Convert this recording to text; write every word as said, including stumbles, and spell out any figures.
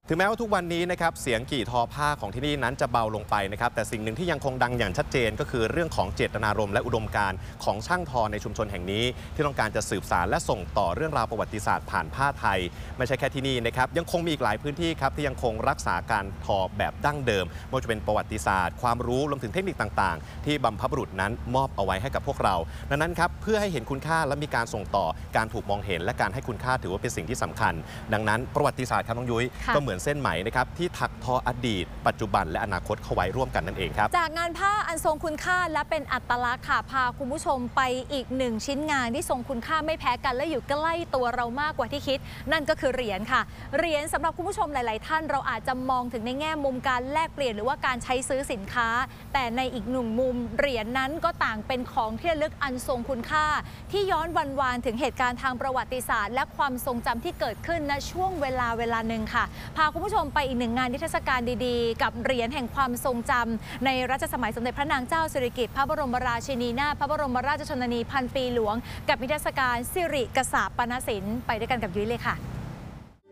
ถึงแม้ว่าทุกวันนี้นะครับเสียงกี่ทอผ้าของที่นี่นั้นจะเบาลงไปนะครับแต่สิ่งหนึ่งที่ยังคงดังอย่างชัดเจนก็คือเรื่องของเจตนารมณ์และอุดมการณ์ของช่างทอในชุมชนแห่งนี้ที่ต้องการจะสืบสานและส่งต่อเรื่องราวประวัติศาสตร์ผ่านผ้าไทยไม่ใช่แค่ที่นี่นะครับยังคงมีอีกหลายพื้นที่ครับที่ยังคงรักษาการทอแบบดั้งเดิมไม่ว่าจะเป็นประวัติศาสตร์ความรู้รวมถึงเทคนิคต่างๆที่บรรพบุรุษนั้นมอบเอาไว้ให้กับพวกเราดังนั้นครับเพื่อให้เห็นคุณค่าและมีการส่งต่อการถูกมองเห็นและการให้คุณค่าถือว่าเป็นสิ่งที่สำคัญดังนั้นประวัติศาสตร์ครับน้องยุ้ยก็เหมือนเส้นไหมนะครับที่ถักทออดีตปัจจุบันและอนาคตเข้าไว้ร่วมกันนั่นเองครับจากงานผ้าอันทรงคุณค่าและเป็นอัตลักษณ์ค่ะพาคุณผู้ชมไปอีกหนึ่งชิ้นงานที่ทรงคุณค่าไม่แพ้กันและอยู่ใกล้ตัวเรามากกว่าที่คิดนั่นก็คือเหรียญค่ะเหรียญสำหรับคุณผู้ชมหลายๆท่านเราอาจจะมองถึงในแง่มุมการแลกเปลี่ยนหรือว่าการใช้ซื้อสินค้าแต่ในอีกหนึ่งมุมเหรียญนั้นก็ต่างเป็นของที่ระลึกอันทรงคุณค่าที่ย้อนวันวานถึงเหตุการณ์ทางประวัติศาสตร์และความทรงจำที่เกิดขึ้นณช่วงเวลาเวลาหนึ่งค่ะพาคุณผู้ชมไปอีกหนึ่งงานนิทรรศการดีๆกับเหรียญแห่งความทรงจำในรัชสมัยสมเด็จพระนางเจ้าสิริกิติ์พระบรมราชินีนาถพระบรมราชชนนีพันปีหลวงกับนิทรรศการสิริกษาปนศิลป์ไปด้วยกันกับยุ้ยเลยค่ะ